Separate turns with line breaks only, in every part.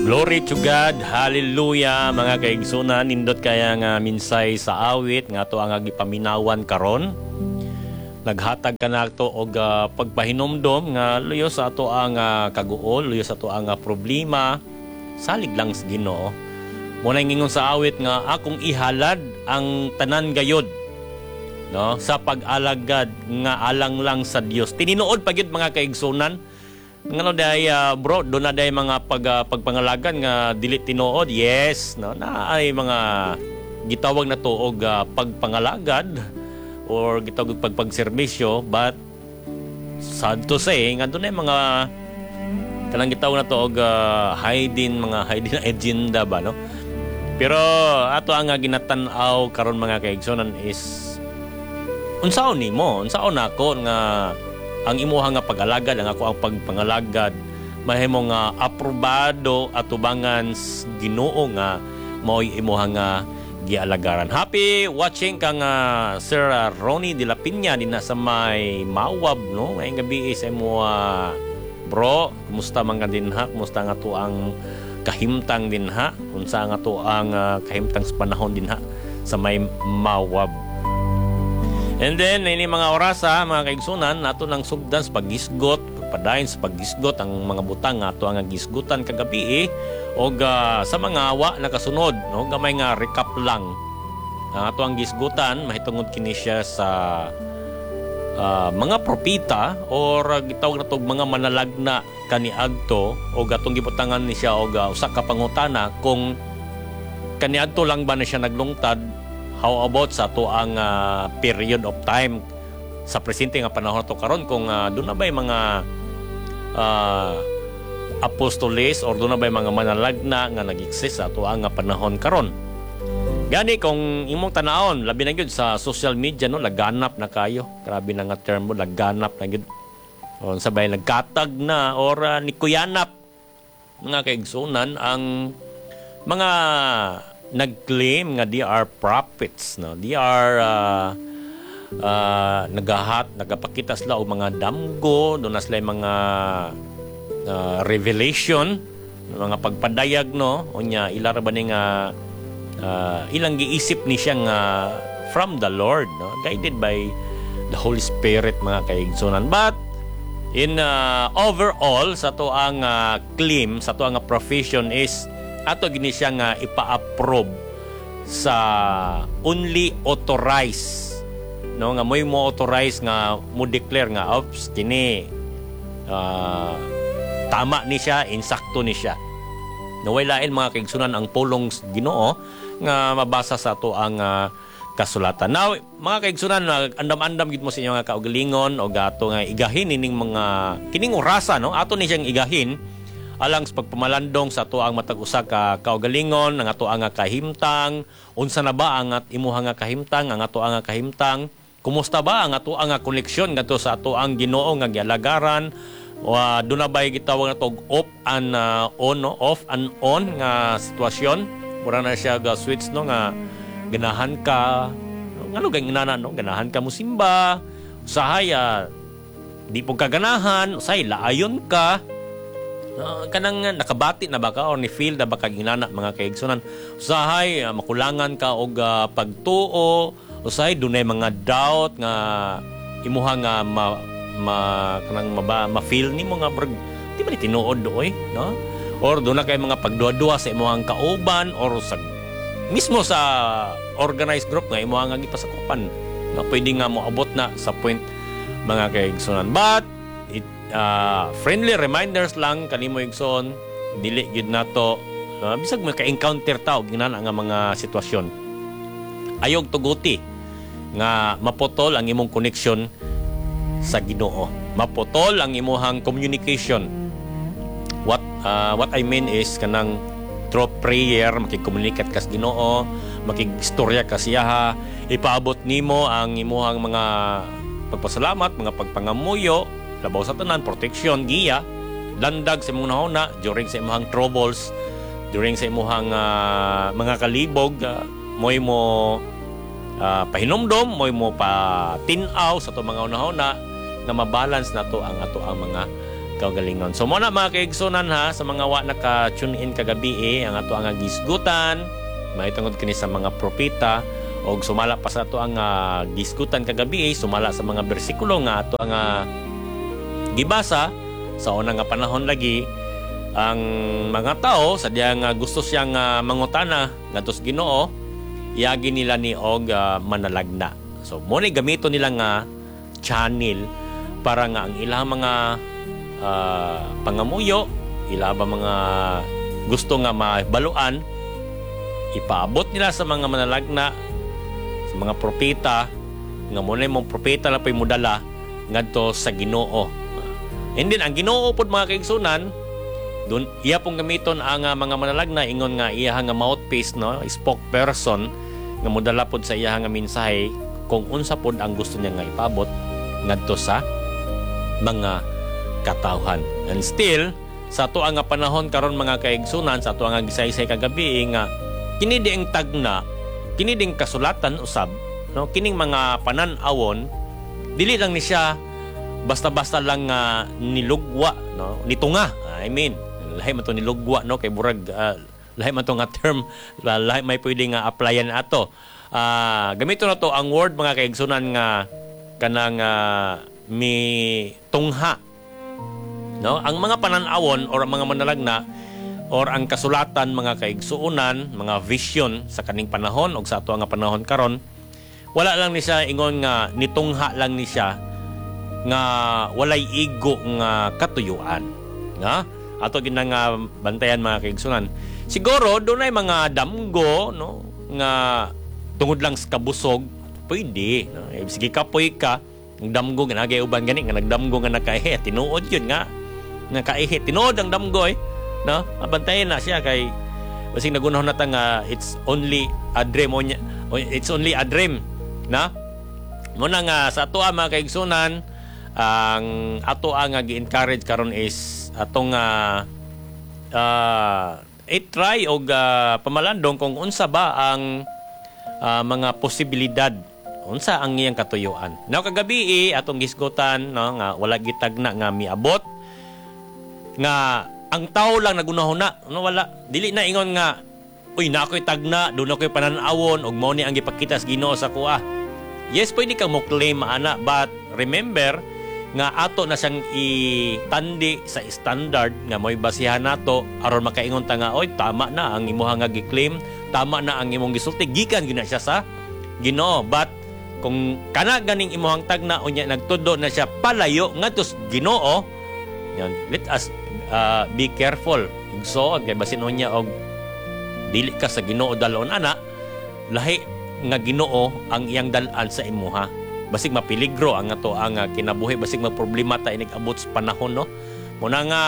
Glory to God, hallelujah mga kaigsunan, nindot kaya nga minsay sa awit nga to ang gipaminawan karon. Naghatag ka na to og pagpahinomdom nga luyo sa ato ang kaguol, luyo sa ato ang problema, salig lang sa Ginoo. Muna ngingon sa awit nga akong ihalad ang tanan gayod, no, sa pag-alagad nga alang lang sa Dios. Tininuod pa gyud mga kaigsunan. Ngano day bro, do na day mga pagpangalagan nga dili tinuod. Yes, no, na ay mga gitawag na to og pagpangalagad or gitawag og pagpagserbisyo, but sad to say nga dunay mga kanang gitawag na to og hidden agenda ba, no? Pero ato ang ginatan-aw karon mga kaigsonan is unsaon nimo, unsaon nako nga ang imuha nga pag-alagad, ang ako ang pagpangalagad, mahimo nga aprobado at tubangan Ginoo nga mao'y imuha nga gialagaran. Happy watching kang Sir Ronnie de la Piña din sa may Mawab, no? Ngayong gabi sa imo bro, kumusta man ka din ha? Kumusta nga to ang kahimtang din ha? Unsa nga to ang kahimtang sa panahon din ha sa may Mawab. And then, ini mga orasa, mga kaigsunan, nato nang sugdan sa paggisgot, pagpadayon sa paggisgot, ang mga butang ato ang gisgutan kagabi o sa mga awa nakasunod, no? Gamay nga recap lang. Ang ato ang gisgutan, mahitungod kini siya sa mga propita or gitawag na to mga manalagna kaniadto o gatong gibutangan ni siya o usa ka pangutana kung kaniadto lang ba na siya naglungtad. How about sa to ang period of time sa presente nga panahon to karon kung doon na ba yung mga apostoles or doon na ba yung mga manalagna nga nag-exist sa to ang panahon karon. Gani kung imong tanawon labi na gyud sa social media, no, laganap na kayo. Grabe na nga term mo, laganap na gyud. O sabay nagkatag na or nikuyanap mga kaigsunan ang mga nag-claim nga they are prophets, no? They are nagapakita sila og mga damgo, doon na sila mga revelation, mga pagpadayag, no? Unya ilar ba ni nga ilang giisip ni siya nga from the Lord, no? Guided by the Holy Spirit mga kaigsunan. But in overall sa to ang claim, sa to ang profession is ato gini siya nga ipa-approve sa only authorized, no, nga mo'y mo authorize nga mo declare nga ops kini tama ni siya, insakto ni siya. Naway lain mga kaigsunan ang pulong Ginoo nga mabasa sa ato ang kasulatan. Now mga kaigsunan, andam-andam gid mo sa inyo nga kaugalingon o gato nga igahin ining mga kining orasa, no, ato ni siyang igahin alang sa pagpamalandong sa ato ang matag usa ka kaugalingon, ang ato ang kahimtang, unsa na ba ang imuha nga kahimtang, ang ato ang kahimtang, kumusta ba ang ato ang koneksyon ngadto sa ato ang Ginoo nga gialagaran, o doon na ba gitawag na to off and on, no? Off and on nga sitwasyon, mura na siya ga switch, no, nga ganahan ka, ngano gang inana, no, ganahan ka mo simba, usahay di po kaganahan, usahay laayon ka. Kanang nakabati na baka or ni feel na baka ginana mga kaigsunan, usahay makulangan ka og pagtuo, usahay dunay mga doubt nga imuha nga kanang ma-feel nimo nga brag di ba tinuod doy, no, or do na kay mga pagduwa-duwa sa imuhang kauban or sa mismo sa organized group nga imuha nga gipasakupan nga pwede nga moabot na sa point mga kaigsunan. But friendly reminders lang kanimo igsoon, dili gid nato bisag maka-encounter ta og ginana nga mga sitwasyon, ayog tuguti nga maputol ang imong connection sa Ginoo, maputol ang imong communication. What I mean is kanang through prayer makikomunicate ka sa Ginoo, makigistorya ka siya, ipaabot nimo ang imong mga pagpasalamat, mga pagpangamuyo, labaw sa tanan, protection, giya, landag sa imong nahuna during sa imong troubles, during sa imong mga kalibog, moy mo pahinomdom, moy mo pa tinaw sa to mga una-una nga mabalance na to ang ato ang mga kaugalingon. So muna mga kaigsunan ha, sa mga wa naka-tune in kagabi ang ato ang gisgutan, mahitungod kini sa mga propeta, o sumala pa sa ato ang gisgutan kagabi, sumala sa mga bersikulo nga ato ang gibasa sa unang nga panahon lagi. Ang mga tao sadyang gusto siyang mangutana ngadto sa Ginoo, iyagi nila ni og manalagna. So mo ni gamito nila nga channel para nga ang ilang mga pangamuyo, ila ba mga gusto nga mabaluan, ipaabot nila sa mga manalagna, sa mga propeta, nga muna yung propeta na pa'y mudala ngadto sa Ginoo. And then ang Ginoo pod mga kaigsunan, doon iya pong gamiton ang mga manalagna ingon nga iya nga mouthpiece, no, spokesperson nga mudala pod sa iya nga mensahe kung unsa pod ang gusto niya nga ipaabot ngadto sa mga katawhan. And still sa ato nga panahon karon mga kaigsunan, sa ato nga gisaysay kagabi nga kini ding tagna, kini ding kasulatan usab, no, kining mga panan-awon dili lang ni siya basta-basta lang nilugwa, no, nitunga. I mean, lahi man to nilugwa, no, kay burag lahi man to nga term, lahi may pwede nga applyan ato. Gamito na to ang word mga kaigsunan nga kanang mi tungha, no, ang mga panan-awon or mga manalagna or ang kasulatan mga kaigsuunan, mga vision sa kaning panahon o sa ato nga panahon karon, wala lang ni siya ingon nga nitungha lang ni siya nga walay igo nga katuyuan, nga ato ginang bantayan mga kaigsunan. Siguro doon ay mga damgo, no, nga tungod lang sa kabusog pwede, no? Sige kapoy ka ang damgo nga nagay uban gani nga nagdamgo nga nakaihi, tinuod yun nga nakaihi, tinuod ang damgo no, abantayan na siya kay basig nagunahon nata nga it's only a dream, it's only a dream, na muna nga sa ato mga kaigsunan, ang ato nga gi-encourage karon is atong i-try og pamalandong kung unsa ba ang mga posibilidad, unsa ang iyang katuyuan. Now kagabi atong gisgutan, no, nga wala gitagna nga miabot nga ang tao lang nagunahon na, no, wala dili na ingon nga uy na ako'y tagna, doon ako'y pananawon og mao ni ang gipakita sa Ginoo sa kuha. Yes, pwede kang mo claim ana, but remember nga ato na siyang itandi sa standard nga mo'y basihan nato aron makaingon ta nga oy tama na ang imuha nga gi-claim, tama na ang imong gisulti, gikan gyud na siya sa Ginoo. But kung kana ganing imuhang tagna unya nagtudo na siya palayo ngadto sa Ginoo, yan, let us be careful. So kay basin unya og dili ka sa Ginoo dalon ana, lahi nga Ginoo ang iyang dalan sa imuha. Basig mapiligro ang ato ang kinabuhi, basig magproblema ta inig abot sa panahon, no. Muna nga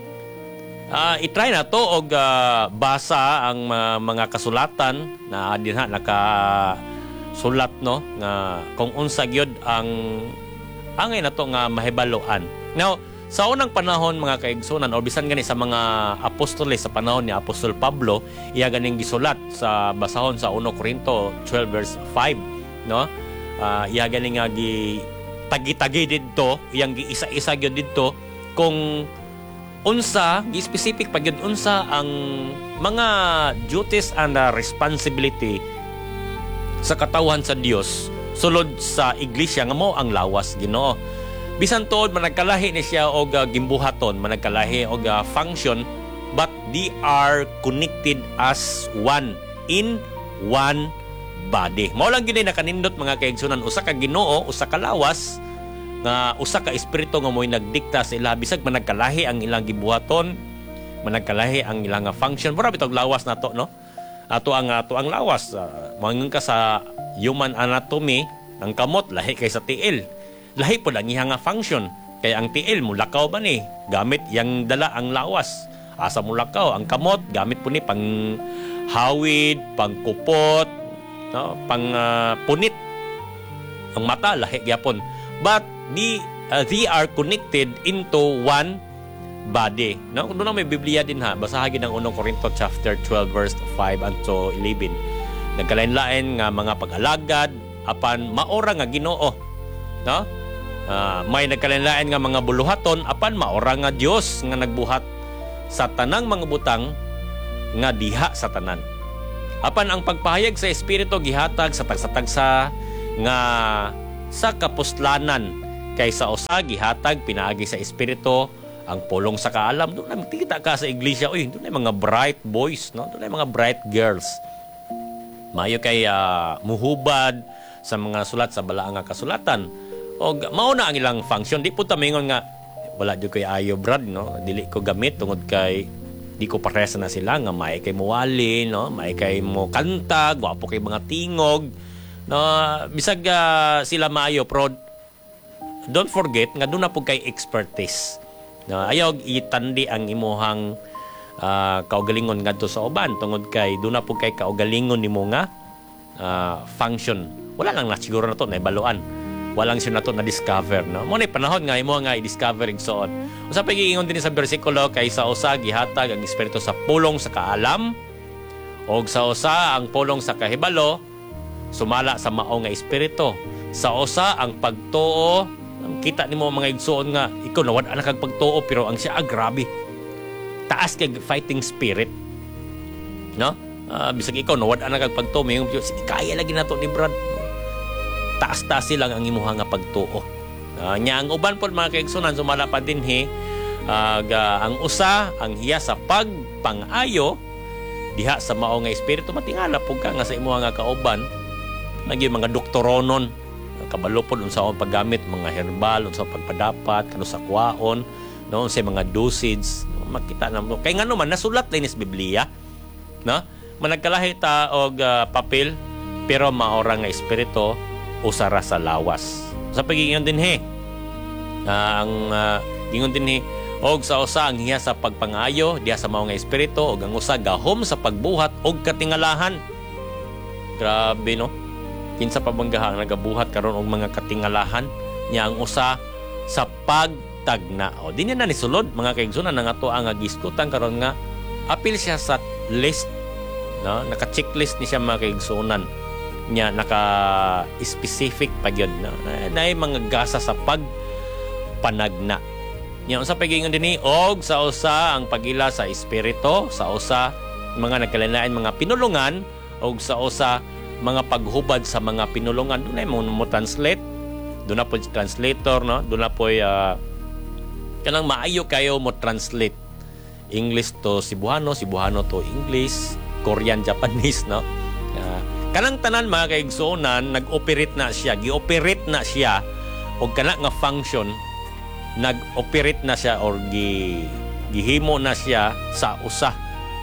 i-try na to og basa ang mga kasulatan na dinha nakasulat, no, nga kung unsa gyud ang angay nato nga mahibaloan. Now sa unang panahon mga kaigsunan o bisan gani sa mga apostoles sa panahon ni Apostol Pablo, iya ganing gisulat sa basahon sa 1 Corinto 12 verse 5, no. Iya ganing nga gi-tagi-tagi didto, iyang gi-isa-isa gyud didto kung unsa gi-specific pa gyud unsa ang mga duties and responsibility sa katawhan sa Dios sulod sa iglesia nga mao ang lawas Ginoo. Bisan tuod managkalahi ni siya og gimbuhaton, managkalahi og function, but they are connected as one in one body. Mao lang gyud nakanindot mga kaigsunan, usa ka Ginoo, usa ka lawas, nga usa ka espiritu nga mo'y nagdikta sa ila, bisag managkalahi ang ilang gibuhaton, managkalahi ang ilang function. Mura bitog lawas nato, no. Ato ang lawas, mangun ka sa human anatomy, ang kamot lahi kay sa tiil. Lahi po lang iyang function. Kaya ang tiil mulakaw ba ni, gamit yang dala ang lawas. Asa mulakaw ang kamot, gamit po ni pang hawid, pang kupot, no, pang punit. Ang mata lahi gyapon. But they are connected into one body. No, kung doon may Biblia din ha, basahagin ang 1 Corinto chapter 12 verse 5 unto 11. Nagkalain-lain nga mga pag-alagad apan maora nga Ginoo, no? May nagkalain-lain nga mga buluhaton apan maora nga Dios nga nagbuhat sa tanang mga butang nga diha sa tanan. Apan ang pagpahayag sa espiritu gihatag sa tagsa-tagsa nga sa kapuslanan kaysa usa gihatag pinaagi sa espiritu ang pulong sa kaalam. Doon na makikita ka sa iglesia, doon na mga bright boys, no? Doon na mga bright girls. Mayo kay muhubad sa mga sulat sa balaang nga kasulatan. O mauna ang ilang function. Di po tamingon nga wala jud koy ayo brad, no? Dili ko gamit tungod kay di ko parehas na sila nga may kay muwali, no? May kay mo kanta, gwapo kay mga tingog, no? Bisag sila maayo pero don't forget nga doon na po kay expertise. No, ayaw itandi ang imuhang kaugalingon ngadto sa uban tungod kay doon na po kay kaugalingon nimo nga function. Wala lang na siguro na to na ibaluan. Walang siya na to na discover, no? Mo na panahon nga imo nga i-discover igsoon. Usa pa giingon din sa bersikulo kay sa usa gihatag ang espiritu sa pulong sa kaalam og sa usa ang pulong sa kahibalo sumala sa mao nga espiritu. Sa usa ang pagtuo. Kita nimo mga igsoon nga ikaw nawad ana kag pagtuo pero ang siya grabe. Taas kay fighting spirit. No? Bisag ikaw nawad ana kag pagtuo may kaya lagi nato ni Brad. Taas-taas lang ang imuha nga pagtuo. Nya ang uban pod mga kaigsunan sumala pa dinhi ang usa ang hiya sa pagpangayo diha sa mao nga espiritu matingala pug ka nga sa imuha nga kauban nagi mga doktoronon kabalo pod unsa ang paggamit mga herbal unsa pagpadapat kano sa kwaon no sa mga dosage makita na mo kay ngano man nasulat din sa Biblia no managkalahi ta og papel pero maora nga espiritu usara sa lawas sa pagingon din ang gingon din og sa usa ang hiya sa pagpangayo diha sa mao nga espiritu og ang usa gahom sa pagbuhat og katingalahan. Grabe no. Kinsa pa banggaha ang nagabuhat karon og mga katingalahan nya ang usa sa pagtagna. O dinhi na ni sulod mga kaigsunan nga ato ang giskutan karon nga apil siya sa list no naka-checklist ni siya mga kaigsunan nya naka-specific pa gyud no naay mga gasa sa pagpanagna. Nya unsa pagingon dinhi og sa usa ang pagila sa espiritu, sa usa mga nagkalain-lain mga pinulungan og sa usa mga paghubad sa mga pinulungan. Doon na mo translate. Doon na po translator, no? Doon na po kanang maayo kayo mo translate English to Cebuano, Cebuano to English, Korean, Japanese, no? Kanang tanan mga kaigsuonan, nag-operate na siya, gi-operate na siya o kana nga function, nag-operate na siya or gihimo na siya sa usa.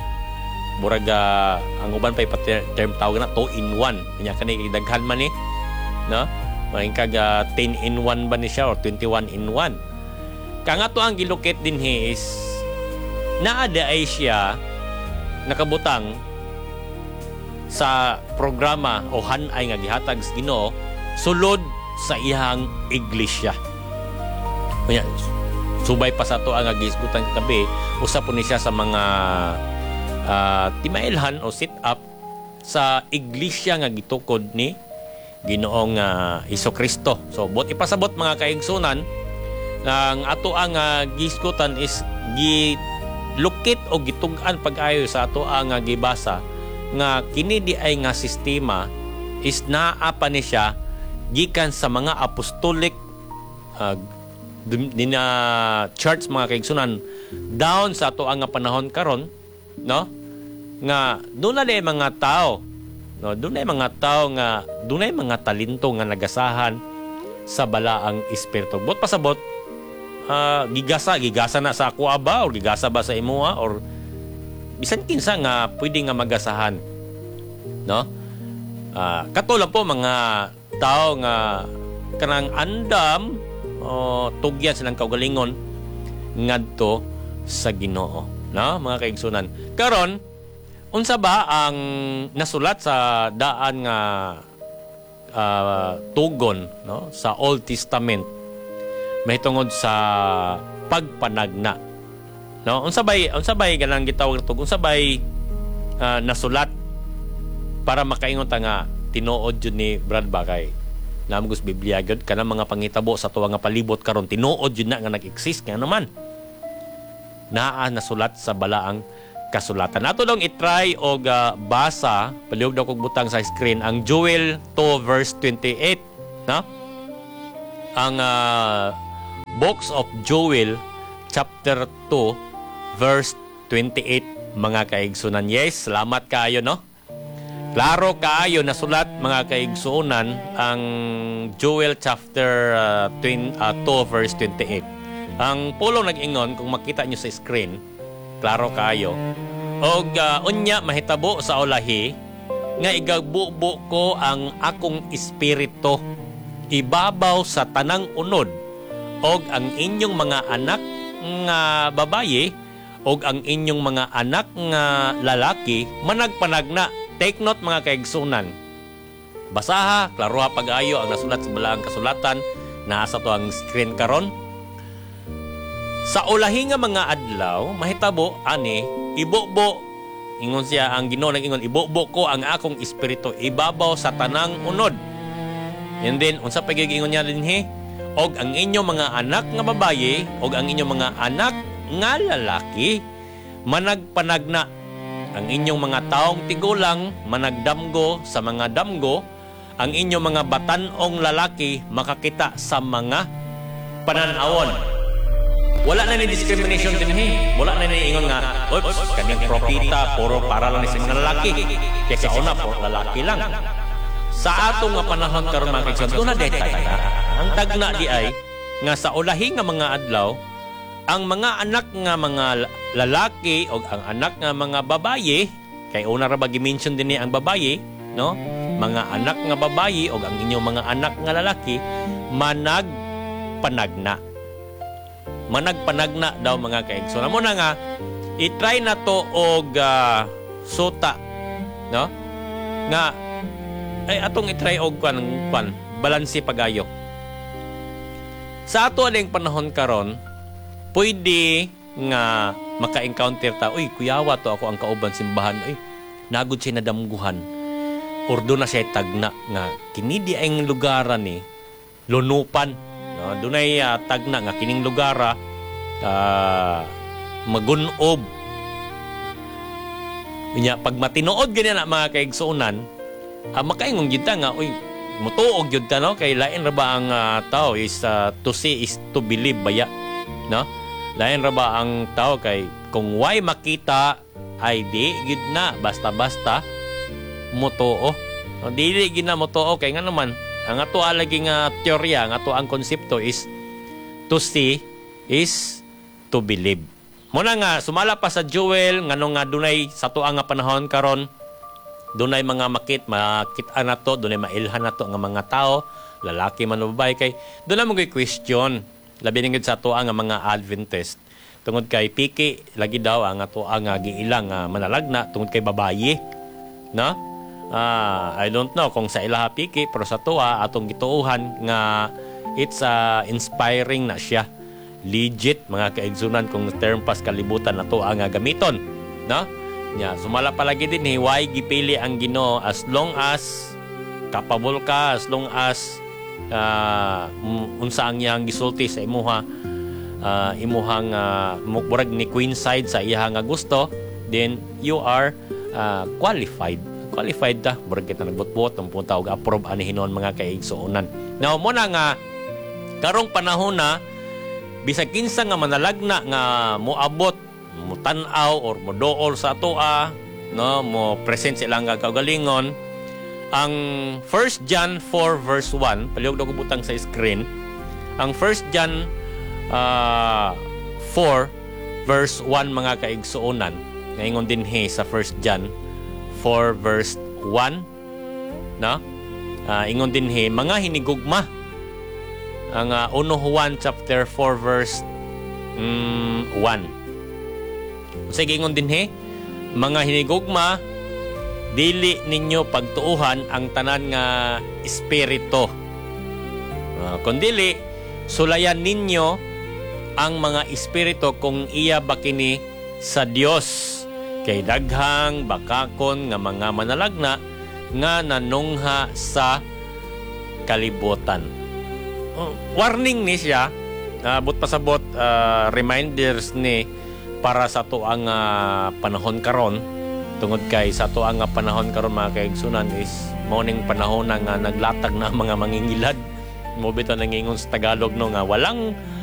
Muraga ang uban pay term tawag na 2 in 1 nya kani daghan man ni no maring kag 10 in 1 ba ni siya or 21 in 1 kanga to ang gilukit din is naada ay siya nakabutang sa programa o hanay nga gihatag sa Ginoo sulod sa iyang iglesia. Kanya subay pa sa to ang gisgutan katabi usa po ni siya sa mga timailhan o sit up sa iglesia nga gitukod ni Ginoong Hesukristo. So bot ipasabot mga kaigsunan ang ato ang gisgutan is gilukit o gitug-an pag-ayo sa ato ang gibasa nga kini di ay nga sistema is naa pa ni siya gikan sa mga apostolic church mga kaigsunan down sa ato ang panahon karon no nga doon na mga tao no doon na mga tao nga doon na mga talento nga nagasahan sa balaang espiritu bot pasabot gigasa na sa ako ba or gigasa ba sa imuha or bisan kinsa nga pwede nga magasahan no katulad po mga tao nga kanang andam o tugyan silang kaugalingon ngadto sa Ginoo no mga kaigsunan karon unsa ba ang nasulat sa daan nga tugon no sa Old Testament mahitungod sa pagpanagna no unsa bay ganang gitawag tug unsa bay nasulat para makaingon ta nga tinuod jud ni Brad Bakay namgos Biblia gyud kanang mga pangitabo sa tuwa nga palibot karon tinuod yun na nga nag-exist nga naman naa nasulat sa balaang kasulatan. Ato lang i-try og basa, palihog daw kog butang sa screen ang Joel 2 verse 28, no? Ang Books of Joel chapter 2 verse 28 mga kaigsunan. Yes, salamat kaayo, no? Klaro kaayo na sulat mga kaigsunan ang Joel chapter 2 verse 28. Ang pulong nag-ingon kung makita nyo sa screen, klaro kaayo. Og unya mahitabo sa ulahi nga igagbubo ko ang akong espiritu ibabaw sa tanang unod og ang inyong mga anak nga babaye og ang inyong mga anak nga lalaki managpanagna. Take note mga kaigsunan. Basaha, klaroha pag-ayo ang nasulat sa balaang kasulatan. Nasa to ang screen karon. Sa ulahi nga mga adlaw, mahitabo ani ibobo ingon siya ang Ginoo nag-ingon ibobo ko ang akong espiritu ibabaw sa tanang unod. And then unsa pa giingon niya dinhi? Og ang inyong mga anak nga babaye og ang inyong mga anak nga lalaki managpanagna. Ang inyong mga taong tigulang managdamgo sa mga damgo, ang inyong mga batanong lalaki makakita sa mga pananawon. Wala na ni discrimination din Wala na ni ingon nga, oops, kaming propita, puro para lang sa mga lalaki. Kaya sa una, puro lalaki lang. Sa atong nga panahon karon mga kaigsoon, doon na detay na. Ang tagna di ay, nga sa ulahi nga mga adlaw, ang mga anak nga mga lalaki o ang anak nga mga babaye, kay una ra ba gi-mention din ang babaye, no? Mga anak nga babaye o ang inyong mga anak nga lalaki managpanagna. Managpanagna daw mga kaigsoon. Amo na nga i-try na to og suta, no? Nga ay atong i-try og kan balanse pagayo. Sa ato aling panahon karon, pwede nga maka-encounter ta, uy, kuyawa to ako ang kauban simbahan, uy, nagod siya nadamguhan. Ordo na siya tagna nga kini di ang lugaran ni lunupan. No, dunay tagna nga kining lugara magunob. Unya pag matinuod ganyan na mga kaigsuonan, makaingon gyud ta nga, uy, mutuog gyud ta, no? Kay lain ra ba ang tao is to see is to believe baya, no? Lain ra ba ang tao kay kung why makita ay di gid na basta-basta motoo. No, dili gid na motoo kay nga naman ang ato lagi nga teorya, ang ato ang konsepto is to see is to believe. Muna nga sumala pa sa Joel ngano nga dunay sa tuwa nga panahon karon dunay mga makita na to, dunay mailhan na to nga mga tao, lalaki man o babae kay dunay mo question. Labi ningid sa ato nga mga Adventist tungod kay piki lagi daw ang ato nga giilang manalagna tungod kay babaye, no? I don't know kung sa ilaha piki pero sa tuwa atong gituuhan nga it's inspiring na siya, legit mga kaigsunan kung term pas kalibutan na to nga gamiton, no? Nya sumala palagi din why gipili ang Ginoo as long as capable ka, as long as unsa ang iyang gisulti sa imuha imuhang murag ni queen side sa iyang nga gusto, then you are qualified ta murag kita nagbutbot ang punta og approve ani hinon mga kaigsuonan. Now mo na nga karong panahon na bisag kinsa nga manalagna nga moabot mo tan-aw or mo dool sa atoa, no, mo present sa ilang kaugalingon. Ang 1 John 4 verse 1, palihog daw ko butang sa screen. Ang 1 John 4 verse 1 mga kaigsuonan. Ngayon din sa 1 John 4 verse 1, no? Ingon din mga hinigugma. Ang 1 Juan chapter 4 verse 1. Sige ingon din mga hinigugma, dili ninyo pagtuuhan ang tanan nga espiritu. Kundili sulayan ninyo ang mga espiritu kung iya ba kini sa Dios. Kay daghang bakakon nga mga manalagna nga nanungha sa kalibutan. Warning ni siya, but pasabot reminders ni para sa to ang panahon karon, tungod kay sa to ang panahon karon mga kaigsunan is morning panahon nga naglatag na mga mangingilad. Mo bitaw nangingon sa Tagalog no nga walang